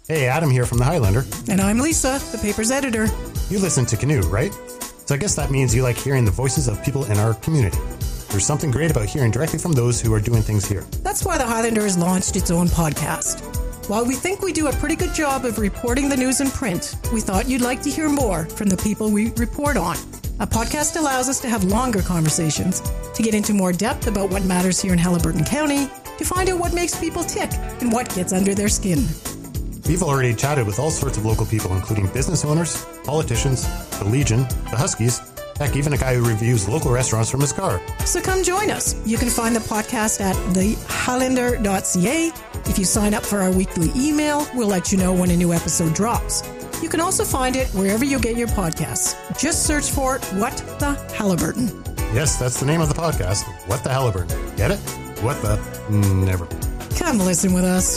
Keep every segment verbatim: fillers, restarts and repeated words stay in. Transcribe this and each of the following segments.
Hey, Adam here from the Highlander. And I'm Lisa, the paper's editor. You listen to Canoe, right? So I guess that means you like hearing the voices of people in our community. There's something great about hearing directly from those who are doing things here. That's why the Highlander has launched its own podcast. While we think we do a pretty good job of reporting the news in print, we thought you'd like to hear more from the people we report on. A podcast allows us to have longer conversations, to get into more depth about what matters here in Haliburton County, to find out what makes people tick and what gets under their skin. We've already chatted with all sorts of local people, including business owners, politicians, the Legion, the Huskies, heck, even a guy who reviews local restaurants from his car. So come join us. You can find the podcast at the highlander dot c a. If you sign up for our weekly email, we'll let you know when a new episode drops. You can also find it wherever you get your podcasts. Just search for What the Haliburton. Yes, that's the name of the podcast. What the Haliburton. Get it? What the... Never. Come listen with us.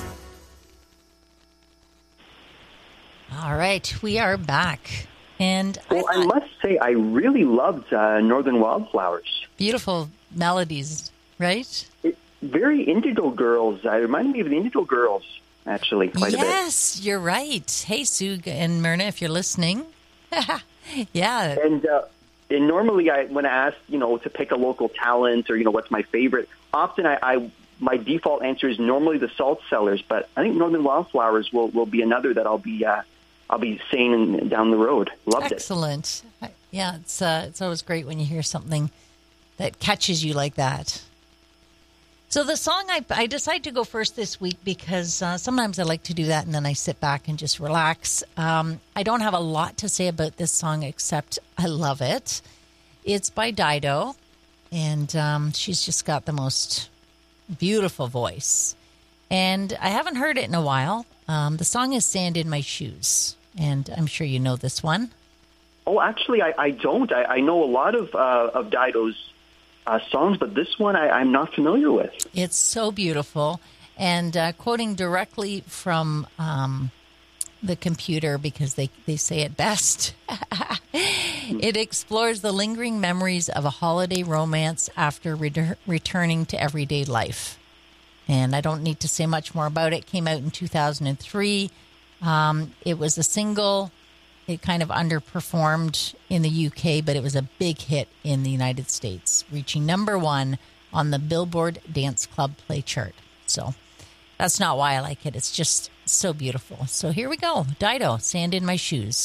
All right, we are back. And well, I, I must say, I really loved uh, Northern Wildflowers. Beautiful melodies, right? It, very Indigo Girls. It reminded me of the Indigo Girls, actually, quite yes, a bit. Yes, you're right. Hey, Sue and Myrna, if you're listening. Yeah. And, uh, and normally, I when I ask, you know, to pick a local talent or, you know, what's my favorite, often I, I my default answer is normally the Salt Cellars, but I think Northern Wildflowers will, will be another that I'll be... Uh, I'll be saying down the road. Loved Excellent. it. Excellent. Yeah, it's uh, it's always great when you hear something that catches you like that. So the song, I, I decided to go first this week because uh, sometimes I like to do that and then I sit back and just relax. Um, I don't have a lot to say about this song except I love it. It's by Dido, and um, she's just got the most beautiful voice. And I haven't heard it in a while. Um, the song is Sand in My Shoes, and I'm sure you know this one. Oh, actually, I, I don't. I, I know a lot of uh, of Dido's uh, songs, but this one I, I'm not familiar with. It's so beautiful, and uh, quoting directly from um, the computer, because they, they say it best, it explores the lingering memories of a holiday romance after re- returning to everyday life. And I don't need to say much more about it. It came out in two thousand three. Um, it was a single. It kind of underperformed in the U K, but it was a big hit in the United States, reaching number one on the Billboard Dance Club Play chart. So that's not why I like it. It's just so beautiful. So here we go. Dido, Sand in My Shoes.